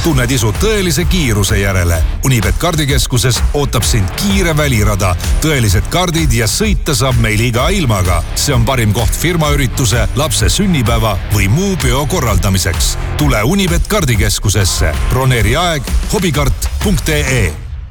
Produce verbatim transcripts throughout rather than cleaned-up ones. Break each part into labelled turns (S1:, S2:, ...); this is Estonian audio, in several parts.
S1: Tunned isu tõelise kiiruse järele. Unibet kardikeskuses ootab sind kiire välirada, tõelised kardid ja sõita saab meil iga ilmaga. See on parim koht firmaürituse, lapse sünnipäeva või muu peo korraldamiseks. Tule Unibet kardikeskusesse. Broneeri aeg hobikart punkt ee.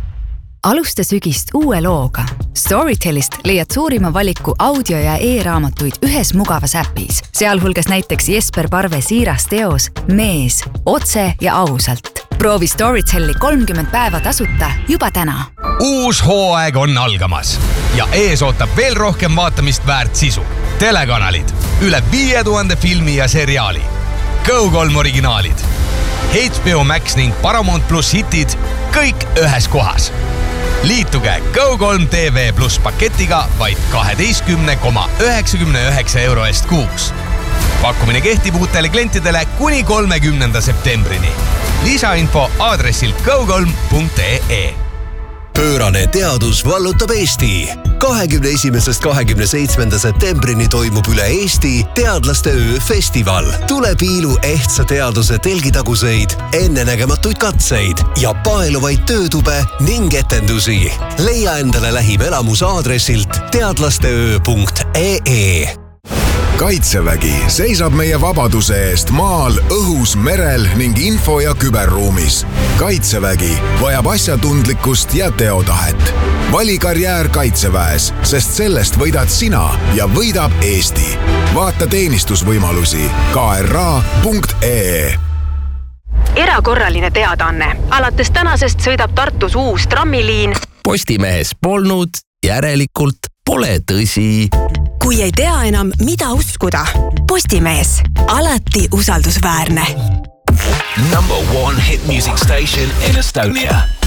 S2: Alusta sügist uue looga. Storytelist leiad suurima valiku audio- ja e-raamatuid ühes mugavas äpis. Sealhulgas näiteks Jesper Parve siiras teos Mees, otse ja ausalt. Proovi Storytelli kolmkümmend päeva tasuta juba täna.
S3: Uus hooaeg on algamas ja ees ootab veel rohkem vaatamist väärt sisu. Telekanalid, üle viie tuhande filmi ja seriaali. Go kolm originaalid, H B O Max ning Paramount Plus hitid, kõik ühes kohas. Liituge Go kolm T V plus paketiga vaid kaheteistkümne koma üheksakümne üheksa euro eest kuus. Pakkumine kehtib uutele klientidele kuni kolmekümnenda septembrini. Lisainfo aadressil go kolm punkt ee.
S4: Pöörane teadus vallutab Eesti. kahekümne esimesest kahekümne seitsmenda septembrini toimub üle Eesti Teadlaste öö festival. Tule piilu ehtsa teaduse telgitaguseid, ennenägematuid katseid ja paeluvaid töötube ning etendusi. Leia endale lähim elamus aadressilt teadlasteöö punkt ee.
S5: Kaitsevägi seisab meie vabaduse eest maal, õhus, merel ning info- ja küberruumis. Kaitsevägi vajab asjatundlikkust ja teotahet. Vali karjäär Kaitseväes, sest sellest võidad sina ja võidab Eesti. Vaata teenistusvõimalusi K R A punkt ee.
S6: Erakorraline teadaanne. Alates tänasest sõidab Tartus uus trammiliin.
S7: Postimehes polnud, järelikult pole tõsi.
S6: Kui ei tea enam, mida uskuda. Postimees. Alati usaldusväärne.
S8: Number one hit music station in Estonia.